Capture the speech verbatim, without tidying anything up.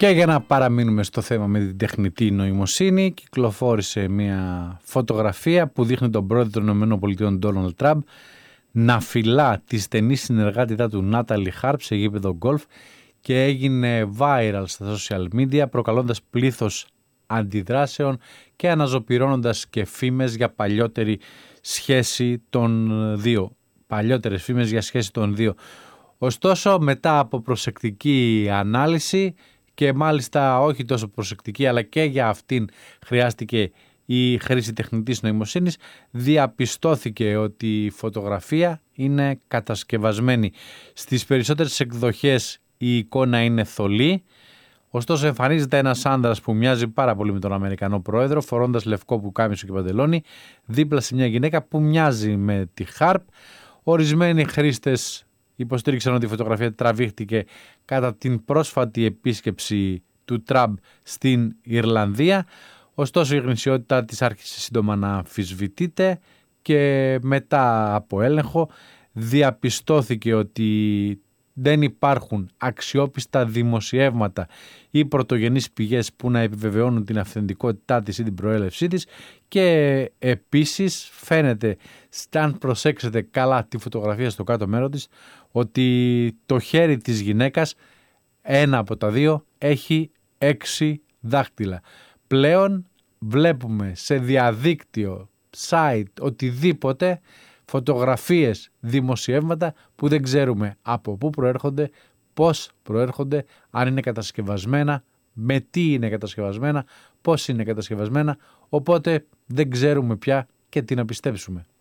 Και για να παραμείνουμε στο θέμα με την τεχνητή νοημοσύνη, κυκλοφόρησε μια φωτογραφία που δείχνει τον πρόεδρο των ΗΠΑ Ντόναλντ Τραμπ να φυλά τη στενή συνεργάτητά του Νάταλι Χάρπ σε γήπεδο γκολφ και έγινε viral στα social media, προκαλώντας πλήθος αντιδράσεων και αναζωπυρώνοντας και φήμες για παλιότερη σχέση των δύο. Παλιότερες φήμες για σχέση των δύο. Ωστόσο, μετά από προσεκτική ανάλυση και μάλιστα όχι τόσο προσεκτική, αλλά και για αυτήν χρειάστηκε η χρήση τεχνητής νοημοσύνης, διαπιστώθηκε ότι η φωτογραφία είναι κατασκευασμένη. Στις περισσότερες εκδοχές η εικόνα είναι θολή, ωστόσο εμφανίζεται ένας άνδρας που μοιάζει πάρα πολύ με τον Αμερικανό πρόεδρο, φορώντας λευκό πουκάμισο και παντελόνι, δίπλα σε μια γυναίκα που μοιάζει με τη Χάρπ. Ορισμένοι χρήστες υποστήριξαν ότι η φωτογραφία τραβήχτηκε κατά την πρόσφατη επίσκεψη του Τραμπ στην Ιρλανδία. Ωστόσο η γνησιότητά της άρχισε σύντομα να αμφισβητείται και μετά από έλεγχο διαπιστώθηκε ότι δεν υπάρχουν αξιόπιστα δημοσιεύματα ή πρωτογενείς πηγές που να επιβεβαιώνουν την αυθεντικότητά της ή την προέλευσή της και επίσης φαίνεται, αν προσέξετε καλά τη φωτογραφία στο κάτω μέρο της, ότι το χέρι της γυναίκας, ένα από τα δύο, έχει έξι δάχτυλα. Πλέον βλέπουμε σε διαδίκτυο, site, οτιδήποτε, φωτογραφίες, δημοσιεύματα που δεν ξέρουμε από πού προέρχονται, πώς προέρχονται, αν είναι κατασκευασμένα, με τι είναι κατασκευασμένα, πώς είναι κατασκευασμένα, οπότε δεν ξέρουμε πια και τι να πιστέψουμε.